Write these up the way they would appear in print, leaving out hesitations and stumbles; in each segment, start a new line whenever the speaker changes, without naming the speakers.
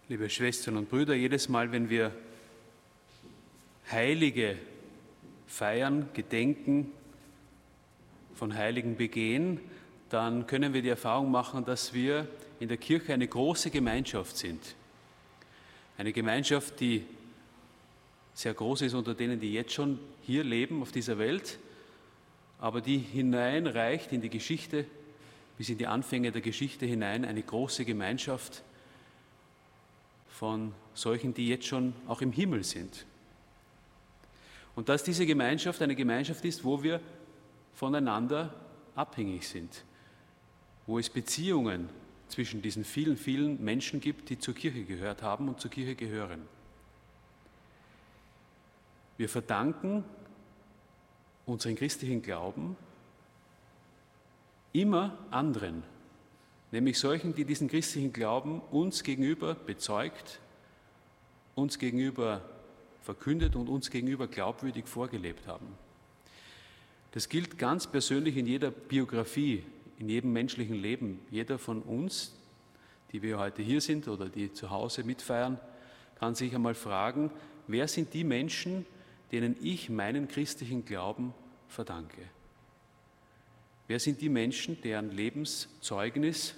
Liebe Schwestern und Brüder, jedes Mal, wenn wir Heilige feiern, gedenken, von Heiligen begehen, dann können wir die Erfahrung machen, dass wir in der Kirche eine große Gemeinschaft sind. Eine Gemeinschaft, die sehr groß ist unter denen, die jetzt schon hier leben auf dieser Welt, aber die hineinreicht in die Geschichte, bis in die Anfänge der Geschichte hinein, eine große Gemeinschaft von solchen, die jetzt schon auch im Himmel sind. Und dass diese Gemeinschaft eine Gemeinschaft ist, wo wir voneinander abhängig sind, wo es Beziehungen zwischen diesen vielen, vielen Menschen gibt, die zur Kirche gehört haben und zur Kirche gehören. Wir verdanken unseren christlichen Glauben immer anderen, nämlich solchen, die diesen christlichen Glauben uns gegenüber bezeugt, uns gegenüber verkündet und uns gegenüber glaubwürdig vorgelebt haben. Das gilt ganz persönlich in jeder Biografie, in jedem menschlichen Leben. Jeder von uns, die wir heute hier sind oder die zu Hause mitfeiern, kann sich einmal fragen, wer sind die Menschen, denen ich meinen christlichen Glauben verdanke? Wer sind die Menschen, deren Lebenszeugnis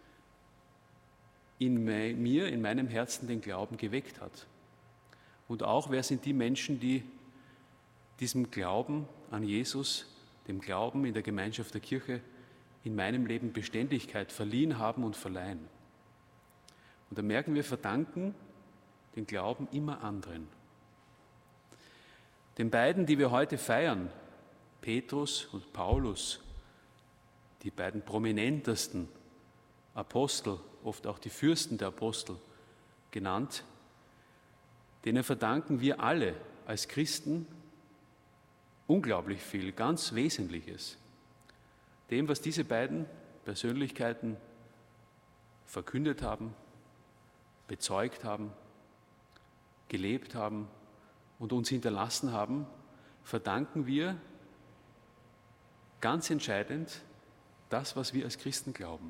in mir, in meinem Herzen den Glauben geweckt hat? Und auch, wer sind die Menschen, die diesem Glauben an Jesus, dem Glauben in der Gemeinschaft der Kirche, in meinem Leben Beständigkeit verliehen haben und verleihen? Und da merken wir, verdanken den Glauben immer anderen. Den beiden, die wir heute feiern, Petrus und Paulus, die beiden prominentesten Apostel, oft auch die Fürsten der Apostel genannt, denen verdanken wir alle als Christen unglaublich viel, ganz Wesentliches. Dem, was diese beiden Persönlichkeiten verkündet haben, bezeugt haben, gelebt haben und uns hinterlassen haben, verdanken wir ganz entscheidend das, was wir als Christen glauben.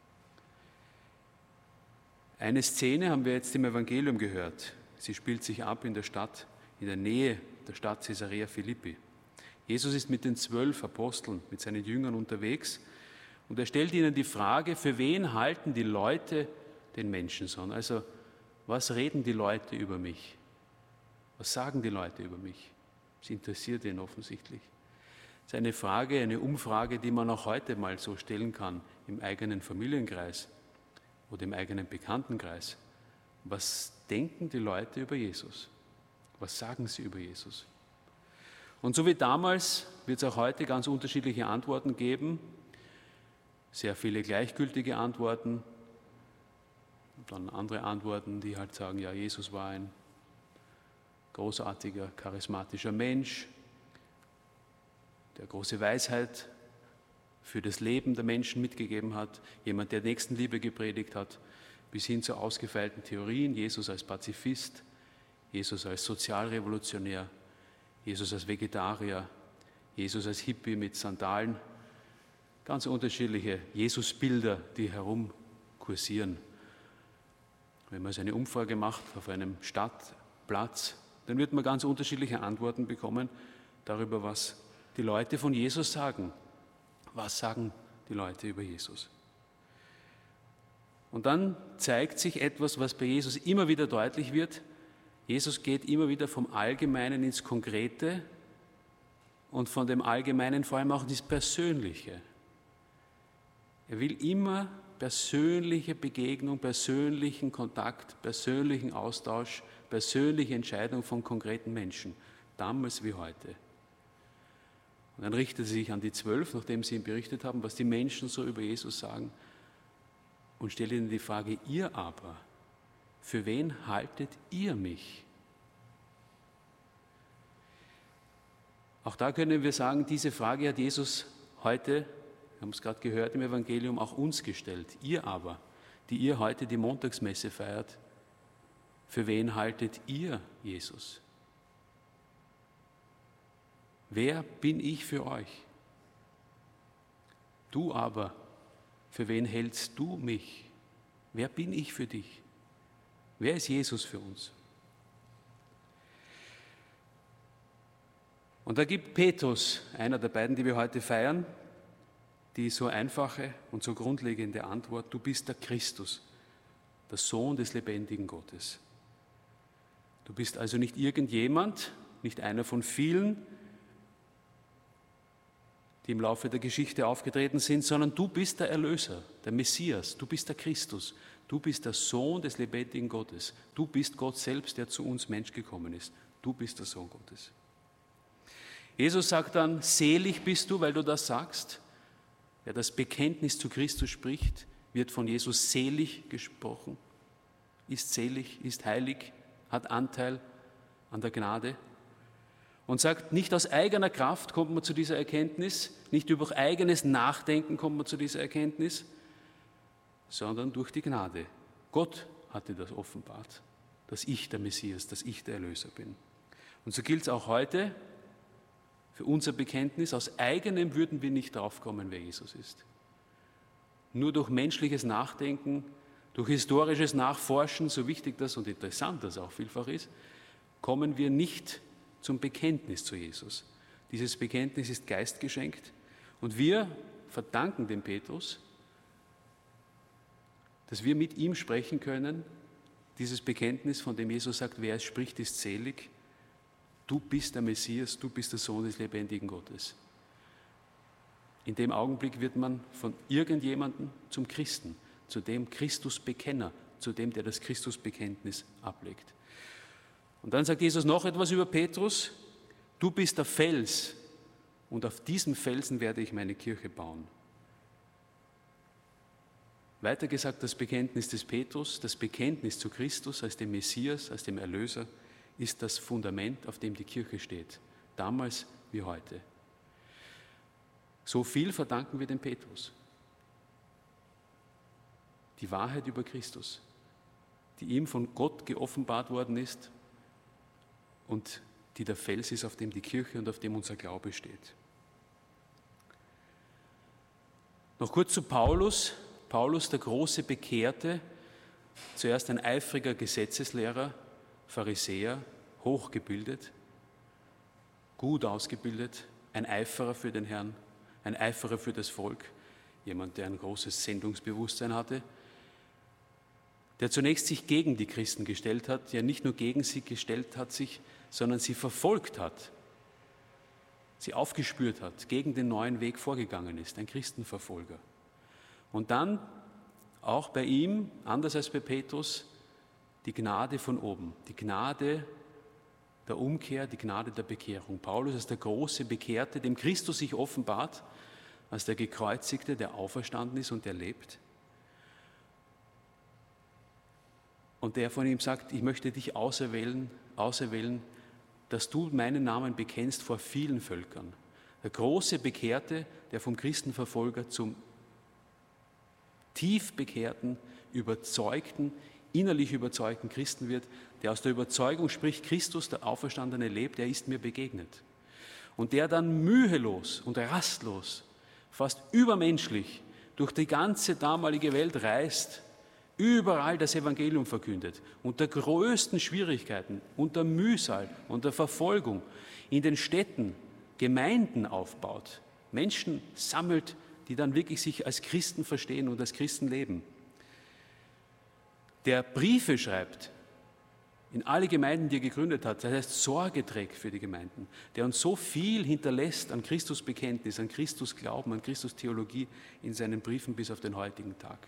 Eine Szene haben wir jetzt im Evangelium gehört. Sie spielt sich ab in der Stadt, in der Nähe der Stadt Caesarea Philippi. Jesus ist mit den 12 Aposteln, mit seinen Jüngern unterwegs und er stellt ihnen die Frage, für wen halten die Leute den Menschensohn? Also, was reden die Leute über mich? Was sagen die Leute über mich? Das interessiert ihn offensichtlich. Das ist eine Frage, eine Umfrage, die man auch heute mal so stellen kann, im eigenen Familienkreis oder im eigenen Bekanntenkreis. Was denken die Leute über Jesus? Was sagen sie über Jesus? Und so wie damals wird es auch heute ganz unterschiedliche Antworten geben, sehr viele gleichgültige Antworten, und dann andere Antworten, die halt sagen, ja, Jesus war ein großartiger, charismatischer Mensch, der große Weisheit für das Leben der Menschen mitgegeben hat, jemand, der Nächstenliebe gepredigt hat, bis hin zu ausgefeilten Theorien, Jesus als Pazifist, Jesus als Sozialrevolutionär, Jesus als Vegetarier, Jesus als Hippie mit Sandalen, ganz unterschiedliche Jesusbilder, die herumkursieren. Wenn man so eine Umfrage macht auf einem Stadtplatz, dann wird man ganz unterschiedliche Antworten bekommen darüber, was die Leute von Jesus sagen. Was sagen die Leute über Jesus? Und dann zeigt sich etwas, was bei Jesus immer wieder deutlich wird. Jesus geht immer wieder vom Allgemeinen ins Konkrete und von dem Allgemeinen vor allem auch ins Persönliche. Er will immer persönliche Begegnung, persönlichen Kontakt, persönlichen Austausch, persönliche Entscheidung von konkreten Menschen, damals wie heute. Und dann richtet er sich an die 12, nachdem sie ihm berichtet haben, was die Menschen so über Jesus sagen, und stellt ihnen die Frage, ihr aber, für wen haltet ihr mich? Auch da können wir sagen, diese Frage hat Jesus heute, wir haben es gerade gehört im Evangelium, auch uns gestellt. Ihr aber, die ihr heute die Montagsmesse feiert, für wen haltet ihr Jesus? Wer bin ich für euch? Du aber, für wen hältst du mich? Wer bin ich für dich? Wer ist Jesus für uns? Und da gibt Petrus, einer der beiden, die wir heute feiern, die so einfache und so grundlegende Antwort: Du bist der Christus, der Sohn des lebendigen Gottes. Du bist also nicht irgendjemand, nicht einer von vielen, die im Laufe der Geschichte aufgetreten sind, sondern du bist der Erlöser, der Messias, du bist der Christus, du bist der Sohn des lebendigen Gottes, du bist Gott selbst, der zu uns Mensch gekommen ist, du bist der Sohn Gottes. Jesus sagt dann: Selig bist du, weil du das sagst. Wer das Bekenntnis zu Christus spricht, wird von Jesus selig gesprochen, ist selig, ist heilig, hat Anteil an der Gnade. Und sagt, nicht aus eigener Kraft kommt man zu dieser Erkenntnis, nicht durch eigenes Nachdenken kommt man zu dieser Erkenntnis, sondern durch die Gnade. Gott hat dir das offenbart, dass ich der Messias, dass ich der Erlöser bin. Und so gilt es auch heute für unser Bekenntnis: Aus eigenem würden wir nicht draufkommen, wer Jesus ist. Nur durch menschliches Nachdenken, durch historisches Nachforschen, so wichtig das und interessant das auch vielfach ist, kommen wir nicht zum Bekenntnis zu Jesus. Dieses Bekenntnis ist geistgeschenkt und wir verdanken dem Petrus, dass wir mit ihm sprechen können, dieses Bekenntnis, von dem Jesus sagt, wer es spricht, ist selig. Du bist der Messias, du bist der Sohn des lebendigen Gottes. In dem Augenblick wird man von irgendjemandem zum Christen, zu dem Christusbekenner, zu dem, der das Christusbekenntnis ablegt. Und dann sagt Jesus noch etwas über Petrus: Du bist der Fels und auf diesem Felsen werde ich meine Kirche bauen. Weiter gesagt, das Bekenntnis des Petrus, das Bekenntnis zu Christus als dem Messias, als dem Erlöser, ist das Fundament, auf dem die Kirche steht, damals wie heute. So viel verdanken wir dem Petrus. Die Wahrheit über Christus, die ihm von Gott geoffenbart worden ist und die der Fels ist, auf dem die Kirche und auf dem unser Glaube steht. Noch kurz zu Paulus. Paulus, der große Bekehrte, zuerst ein eifriger Gesetzeslehrer, Pharisäer, hochgebildet, gut ausgebildet, ein Eiferer für den Herrn, ein Eiferer für das Volk, jemand, der ein großes Sendungsbewusstsein hatte, der zunächst sich gegen die Christen gestellt hat, ja nicht nur gegen sie gestellt hat sich, sondern sie verfolgt hat, sie aufgespürt hat, gegen den neuen Weg vorgegangen ist, ein Christenverfolger. Und dann auch bei ihm, anders als bei Petrus, die Gnade von oben, die Gnade der Umkehr, die Gnade der Bekehrung. Paulus als der große Bekehrte, dem Christus sich offenbart, als der Gekreuzigte, der auferstanden ist und der lebt. Und der von ihm sagt, ich möchte dich auserwählen, dass du meinen Namen bekennst vor vielen Völkern. Der große Bekehrte, der vom Christenverfolger zum tief bekehrten, überzeugten, innerlich überzeugten Christen wird, der aus der Überzeugung spricht, Christus, der Auferstandene, lebt, er ist mir begegnet. Und der dann mühelos und rastlos, fast übermenschlich, durch die ganze damalige Welt reist, überall das Evangelium verkündet, unter größten Schwierigkeiten, unter Mühsal, unter Verfolgung, in den Städten Gemeinden aufbaut, Menschen sammelt, die dann wirklich sich als Christen verstehen und als Christen leben. Der Briefe schreibt in alle Gemeinden, die er gegründet hat, das heißt Sorge trägt für die Gemeinden, der uns so viel hinterlässt an Christusbekenntnis, an Christusglauben, an Christustheologie in seinen Briefen bis auf den heutigen Tag.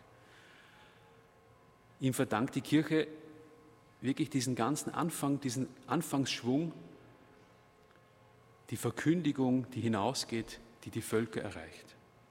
Ihm verdankt die Kirche wirklich diesen ganzen Anfang, diesen Anfangsschwung, die Verkündigung, die hinausgeht, die die Völker erreicht.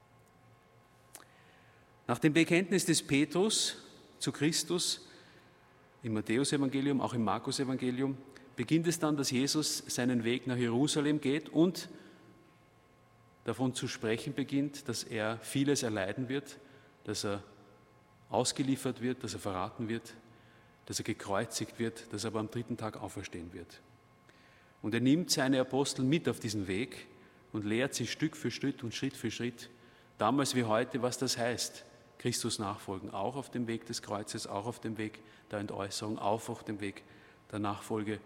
Nach dem Bekenntnis des Petrus zu Christus im Matthäusevangelium, auch im Markusevangelium, beginnt es dann, dass Jesus seinen Weg nach Jerusalem geht und davon zu sprechen beginnt, dass er vieles erleiden wird, dass er ausgeliefert wird, dass er verraten wird, dass er gekreuzigt wird, dass er aber am 3. Tag auferstehen wird. Und er nimmt seine Apostel mit auf diesen Weg und lehrt sie Stück für Stück und Schritt für Schritt, damals wie heute, was das heißt, Christus nachfolgen, auch auf dem Weg des Kreuzes, auch auf dem Weg der Entäußerung, auch auf dem Weg der Nachfolge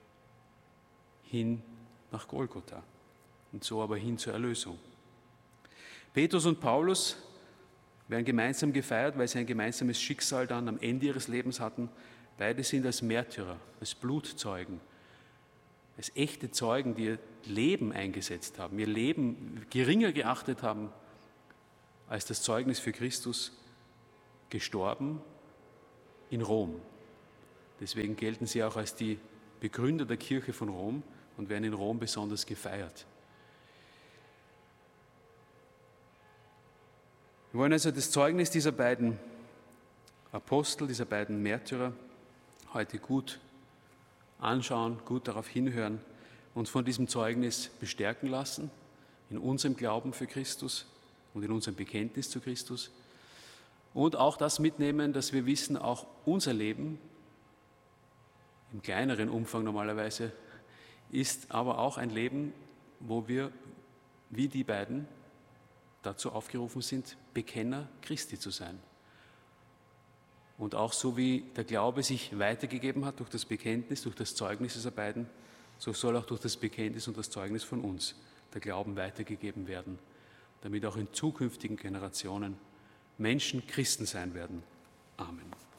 hin nach Golgotha und so aber hin zur Erlösung. Petrus und Paulus werden gemeinsam gefeiert, weil sie ein gemeinsames Schicksal dann am Ende ihres Lebens hatten. Beide sind als Märtyrer, als Blutzeugen, als echte Zeugen, die ihr Leben eingesetzt haben, ihr Leben geringer geachtet haben als das Zeugnis für Christus, gestorben in Rom. Deswegen gelten sie auch als die Begründer der Kirche von Rom und werden in Rom besonders gefeiert. Wir wollen also das Zeugnis dieser beiden Apostel, dieser beiden Märtyrer heute gut anschauen, gut darauf hinhören und von diesem Zeugnis bestärken lassen in unserem Glauben für Christus und in unserem Bekenntnis zu Christus und auch das mitnehmen, dass wir wissen, auch unser Leben im kleineren Umfang normalerweise ist aber auch ein Leben, wo wir wie die beiden dazu aufgerufen sind, Bekenner Christi zu sein. Und auch so wie der Glaube sich weitergegeben hat durch das Bekenntnis, durch das Zeugnis dieser beiden, so soll auch durch das Bekenntnis und das Zeugnis von uns der Glauben weitergegeben werden, damit auch in zukünftigen Generationen Menschen Christen sein werden. Amen.